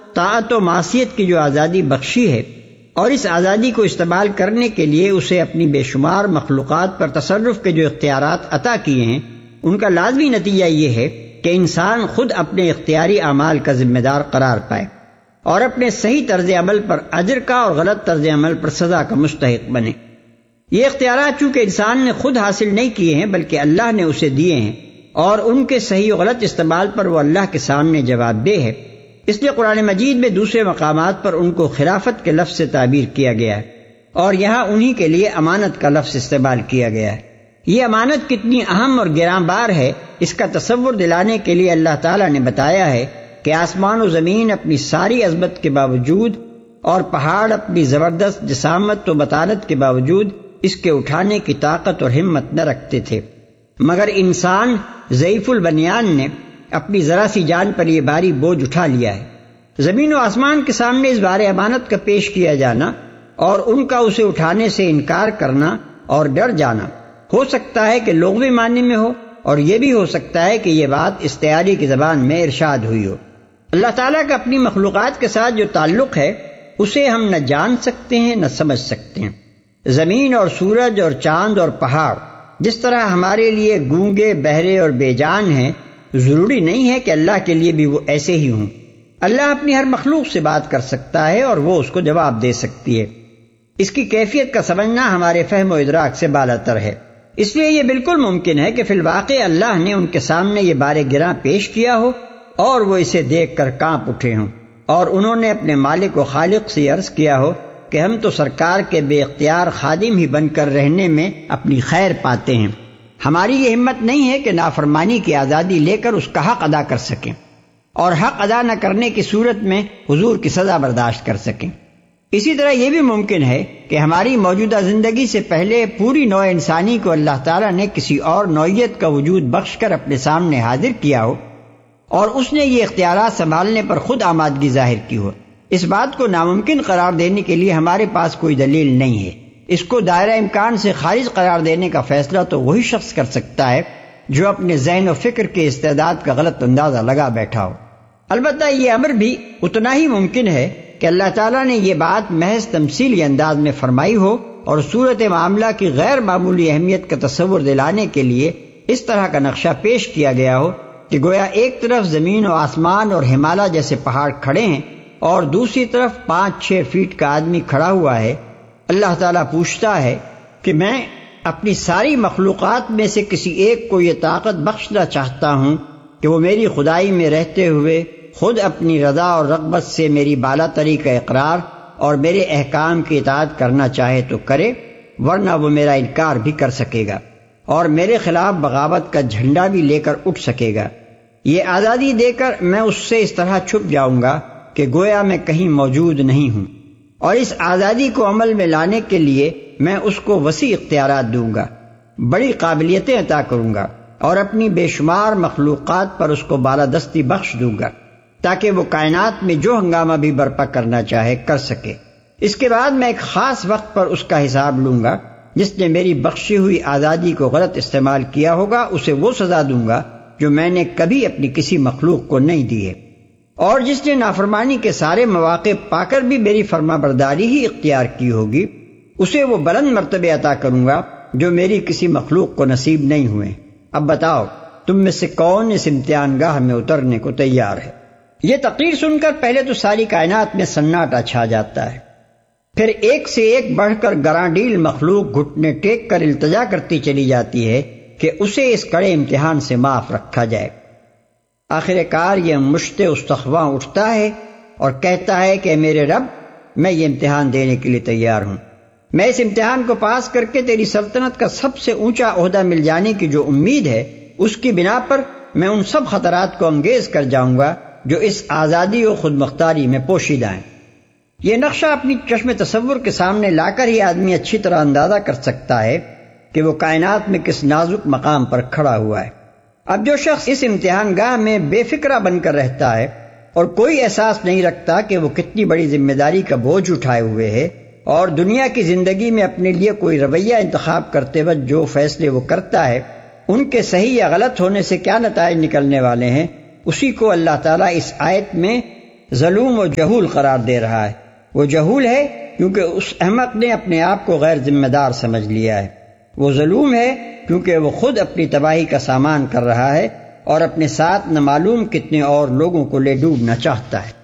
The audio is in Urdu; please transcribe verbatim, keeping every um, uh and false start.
طاعت و معصیت کی جو آزادی بخشی ہے اور اس آزادی کو استعمال کرنے کے لیے اسے اپنی بے شمار مخلوقات پر تصرف کے جو اختیارات عطا کیے ہیں، ان کا لازمی نتیجہ یہ ہے کہ انسان خود اپنے اختیاری اعمال کا ذمہ دار قرار پائے اور اپنے صحیح طرز عمل پر اجر کا اور غلط طرز عمل پر سزا کا مستحق بنے۔ یہ اختیارات چونکہ انسان نے خود حاصل نہیں کیے ہیں بلکہ اللہ نے اسے دیے ہیں، اور ان کے صحیح و غلط استعمال پر وہ اللہ کے سامنے جواب دہ ہے، اس لیے قرآن مجید میں دوسرے مقامات پر ان کو خلافت کے لفظ سے تعبیر کیا گیا ہے، اور یہاں انہی کے لیے امانت کا لفظ استعمال کیا گیا ہے۔ یہ امانت کتنی اہم اور گراں بار ہے، اس کا تصور دلانے کے لیے اللہ تعالیٰ نے بتایا ہے کہ آسمان و زمین اپنی ساری عظمت کے باوجود اور پہاڑ اپنی زبردست جسامت و متانت کے باوجود اس کے اٹھانے کی طاقت اور ہمت نہ رکھتے تھے، مگر انسان ضعیف البنیان نے اپنی ذرا سی جان پر یہ بھاری بوجھ اٹھا لیا ہے۔ زمین و آسمان کے سامنے اس بار امانت کا پیش کیا جانا اور ان کا اسے اٹھانے سے انکار کرنا اور ڈر جانا ہو سکتا ہے کہ لغوی معنی میں ہو، اور یہ بھی ہو سکتا ہے کہ یہ بات استعاری کی زبان میں ارشاد ہوئی ہو۔ اللہ تعالیٰ کا اپنی مخلوقات کے ساتھ جو تعلق ہے اسے ہم نہ جان سکتے ہیں نہ سمجھ سکتے ہیں۔ زمین اور سورج اور چاند اور پہاڑ جس طرح ہمارے لیے گونگے، بہرے اور بے جان ہیں، ضروری نہیں ہے کہ اللہ کے لیے بھی وہ ایسے ہی ہوں۔ اللہ اپنی ہر مخلوق سے بات کر سکتا ہے اور وہ اس کو جواب دے سکتی ہے۔ اس کی کیفیت کا سمجھنا ہمارے فہم و ادراک سے بالاتر ہے، اس لیے یہ بالکل ممکن ہے کہ فی الواقع اللہ نے ان کے سامنے یہ بار گراں پیش کیا ہو اور وہ اسے دیکھ کر کانپ اٹھے ہوں، اور انہوں نے اپنے مالک و خالق سے عرض کیا ہو کہ ہم تو سرکار کے بے اختیار خادم ہی بن کر رہنے میں اپنی خیر پاتے ہیں، ہماری یہ ہمت نہیں ہے کہ نافرمانی کی آزادی لے کر اس کا حق ادا کر سکیں اور حق ادا نہ کرنے کی صورت میں حضور کی سزا برداشت کر سکیں۔ اسی طرح یہ بھی ممکن ہے کہ ہماری موجودہ زندگی سے پہلے پوری نوع انسانی کو اللہ تعالیٰ نے کسی اور نوعیت کا وجود بخش کر اپنے سامنے حاضر کیا ہو اور اس نے یہ اختیارات سنبھالنے پر خود آمادگی ظاہر کی ہو۔ اس بات کو ناممکن قرار دینے کے لیے ہمارے پاس کوئی دلیل نہیں ہے، اس کو دائرہ امکان سے خارج قرار دینے کا فیصلہ تو وہی شخص کر سکتا ہے جو اپنے ذہن و فکر کے استعداد کا غلط اندازہ لگا بیٹھا ہو۔ البتہ یہ امر بھی اتنا ہی ممکن ہے کہ اللہ تعالیٰ نے یہ بات محض تمثیلی انداز میں فرمائی ہو اور صورت معاملہ کی غیر معمولی اہمیت کا تصور دلانے کے لیے اس طرح کا نقشہ پیش کیا گیا ہو کہ گویا ایک طرف زمین و آسمان اور ہمالیہ جیسے پہاڑ کھڑے ہیں اور دوسری طرف پانچ چھ فیٹ کا آدمی کھڑا ہوا ہے۔ اللہ تعالیٰ پوچھتا ہے کہ میں اپنی ساری مخلوقات میں سے کسی ایک کو یہ طاقت بخشنا چاہتا ہوں کہ وہ میری خدائی میں رہتے ہوئے خود اپنی رضا اور رغبت سے میری بالا تری کا اقرار اور میرے احکام کی اطاعت کرنا چاہے تو کرے، ورنہ وہ میرا انکار بھی کر سکے گا اور میرے خلاف بغاوت کا جھنڈا بھی لے کر اٹھ سکے گا۔ یہ آزادی دے کر میں اس سے اس طرح چھپ جاؤں گا کہ گویا میں کہیں موجود نہیں ہوں، اور اس آزادی کو عمل میں لانے کے لیے میں اس کو وسیع اختیارات دوں گا، بڑی قابلیتیں عطا کروں گا اور اپنی بے شمار مخلوقات پر اس کو بالادستی بخش دوں گا تاکہ وہ کائنات میں جو ہنگامہ بھی برپا کرنا چاہے کر سکے۔ اس کے بعد میں ایک خاص وقت پر اس کا حساب لوں گا، جس نے میری بخشی ہوئی آزادی کو غلط استعمال کیا ہوگا اسے وہ سزا دوں گا جو میں نے کبھی اپنی کسی مخلوق کو نہیں دی ہے، اور جس نے نافرمانی کے سارے مواقع پا کر بھی میری فرما برداری ہی اختیار کی ہوگی اسے وہ بلند مرتبے عطا کروں گا جو میری کسی مخلوق کو نصیب نہیں ہوئے۔ اب بتاؤ تم میں سے کون اس امتحان گاہ میں اترنے کو تیار ہے؟ یہ تقریر سن کر پہلے تو ساری کائنات میں سناٹا چھا جاتا ہے، پھر ایک سے ایک بڑھ کر گرانڈیل مخلوق گھٹنے ٹیک کر التجا کرتی چلی جاتی ہے کہ اسے اس کڑے امتحان سے معاف رکھا جائے۔ آخر کار یہ مشت استخواں اٹھتا ہے اور کہتا ہے کہ میرے رب، میں یہ امتحان دینے کے لیے تیار ہوں، میں اس امتحان کو پاس کر کے تیری سلطنت کا سب سے اونچا عہدہ مل جانے کی جو امید ہے اس کی بنا پر میں ان سب خطرات کو انگیز کر جاؤں گا جو اس آزادی و خود مختاری میں پوشیدہ ہیں۔ یہ نقشہ اپنی چشم تصور کے سامنے لا کر ہی آدمی اچھی طرح اندازہ کر سکتا ہے کہ وہ کائنات میں کس نازک مقام پر کھڑا ہوا ہے۔ اب جو شخص اس امتحان گاہ میں بے فکرہ بن کر رہتا ہے اور کوئی احساس نہیں رکھتا کہ وہ کتنی بڑی ذمہ داری کا بوجھ اٹھائے ہوئے ہے اور دنیا کی زندگی میں اپنے لیے کوئی رویہ انتخاب کرتے وقت جو فیصلے وہ کرتا ہے ان کے صحیح یا غلط ہونے سے کیا نتائج نکلنے والے ہیں، اسی کو اللہ تعالیٰ اس آیت میں ظلوم و جہول قرار دے رہا ہے۔ وہ جہول ہے کیونکہ اس احمق نے اپنے آپ کو غیر ذمہ دار سمجھ لیا ہے۔ وہ ظلوم ہے کیونکہ وہ خود اپنی تباہی کا سامان کر رہا ہے اور اپنے ساتھ نہ معلوم کتنے اور لوگوں کو لے ڈوبنا چاہتا ہے۔